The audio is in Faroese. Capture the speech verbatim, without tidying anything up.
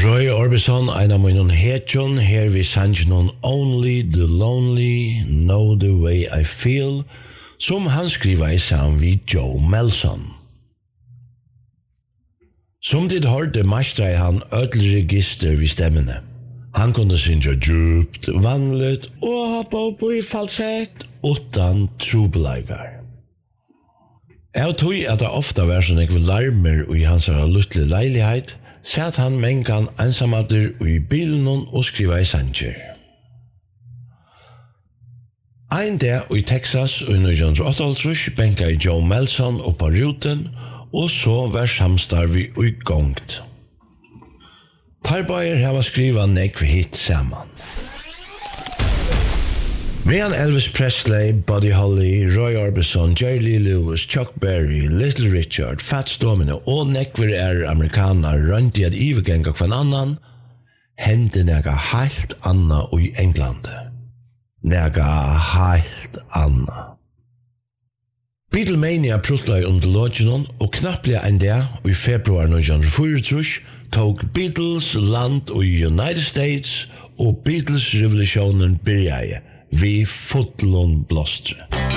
Roy Orbison, en av mine hetjon, her vi sangen Only the Lonely Know the Way I Feel, som han skriva i sammen vid Joe Melson. Som tid hørte mestret han ødelregister vid stemmene. Han kunne synge djupt, vanligt og hoppa opp i falsett utan trobelegar. Jeg tog at det ofte var sånn ekve larmer i hans luttlige leilighet, satt han mengan ensamater i bilen og skriva i sanger. Ein dag i Texas i nitton åttaogtrýss benka Joe Melson opp på ruten, og så var samstarvi i gongt. Tarbeier hava skriva nekve hit saman. Medan Elvis Presley, Buddy Holly, Roy Orbison, Jerry Lee Lewis, Chuck Berry, Little Richard, Fats Domino og nekver er amerikaner rundt i at ivergenga kvann annan, hendte nega heilt anna i Englande. Nega heilt anna. Beatlemania prutla i underlodgenon, og knapplega en dag i februar nitton fýraogtrýss tog Beatles land i United States og Beatles-revolutionen byrjaði vi fotlon blostre.